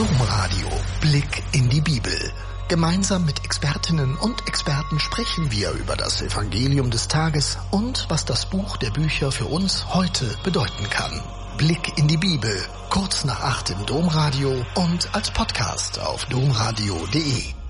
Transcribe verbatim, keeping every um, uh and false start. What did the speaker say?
Domradio. Blick in die Bibel. Gemeinsam mit Expertinnen und Experten sprechen wir über das Evangelium des Tages und was das Buch der Bücher für uns heute bedeuten kann. Blick in die Bibel. Kurz nach acht im Domradio und als Podcast auf domradio punkt de.